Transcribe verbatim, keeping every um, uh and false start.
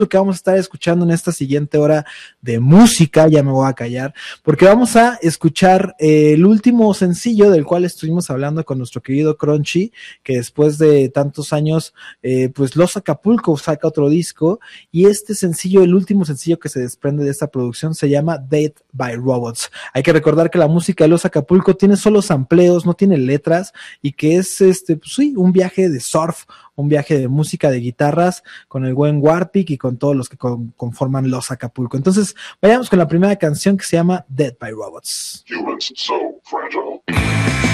lo que vamos a estar escuchando en esta siguiente hora de música. Ya me voy a callar, porque vamos a escuchar eh, el último sencillo del cual estuvimos hablando con nuestro querido Crunchy, que después de tantos años, eh, pues Los Acapulco saca otro disco, y este sencillo, el último sencillo que se desprende de esta producción, se llama Dead by Robots. Hay que recordar que la música de Los Acapulco tiene solo sampleos, no tiene letras, y que es este, pues sí, un viaje de surf, un viaje de música de guitarras con el buen Warpig y con todos los que con, conforman Los Acapulco. Entonces, vayamos con la primera canción, que se llama Dead by Robots. Humans so fragile.